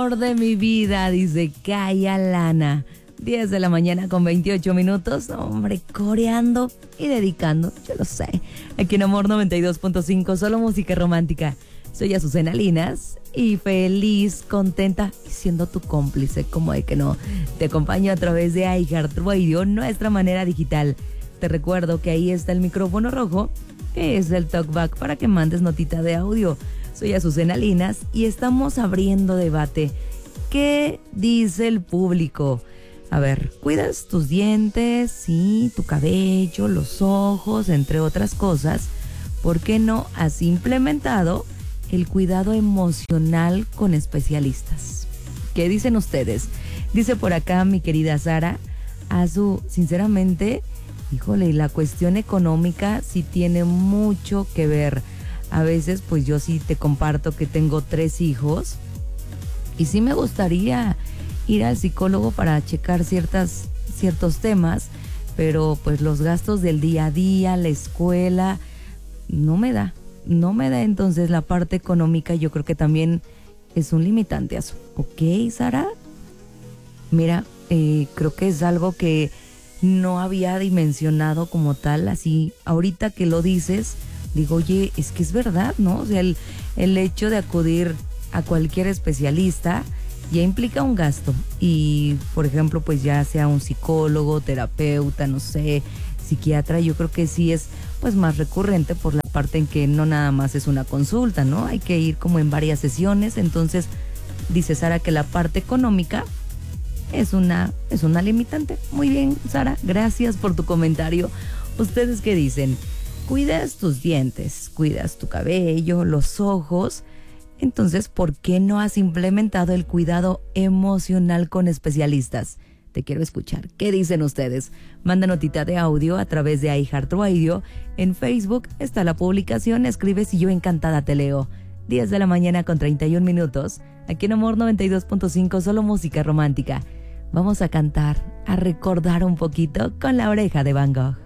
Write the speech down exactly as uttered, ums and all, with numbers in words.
amor de mi vida, dice Kaya Lana. diez de la mañana con veintiocho minutos. Hombre, coreando y dedicando, yo lo sé. Aquí en Amor noventa y dos punto cinco, solo música romántica. Soy Azucena Linas y feliz, contenta y siendo tu cómplice, como de que no. Te acompaño a través de iHeartRadio, nuestra manera digital. Te recuerdo que ahí está el micrófono rojo, que es el talkback para que mandes notita de audio. Soy Azucena Linas y estamos abriendo debate. ¿Qué dice el público? A ver, cuidas tus dientes, sí, tu cabello, los ojos, entre otras cosas. ¿Por qué no has implementado el cuidado emocional con especialistas? ¿Qué dicen ustedes? Dice por acá mi querida Sara, Azu, sinceramente, híjole, la cuestión económica sí tiene mucho que ver. A veces, pues yo sí te comparto que tengo tres hijos y sí me gustaría ir al psicólogo para checar ciertas, ciertos temas, pero pues los gastos del día a día, la escuela, no me da. No me da, entonces la parte económica yo creo que también es un limitante. ¿Ok, Sara? Mira, eh, creo que es algo que no había dimensionado como tal, así ahorita que lo dices, digo, oye, es que es verdad, ¿no? O sea, el, el hecho de acudir a cualquier especialista ya implica un gasto y, por ejemplo, pues ya sea un psicólogo, terapeuta, no sé, psiquiatra, yo creo que sí es pues más recurrente por la parte en que no nada más es una consulta, ¿no? Hay que ir como en varias sesiones, entonces dice Sara que la parte económica es una, es una limitante. Muy bien, Sara, gracias por tu comentario. ¿Ustedes qué dicen? Cuidas tus dientes, cuidas tu cabello, los ojos. Entonces, ¿por qué no has implementado el cuidado emocional con especialistas? Te quiero escuchar. ¿Qué dicen ustedes? Manda notita de audio a través de iHeartRadio. En Facebook está la publicación. Escribes y yo encantada te leo. diez de la mañana con treinta y un minutos. Aquí en Amor noventa y dos punto cinco, solo música romántica. Vamos a cantar, a recordar un poquito con La Oreja de Van Gogh.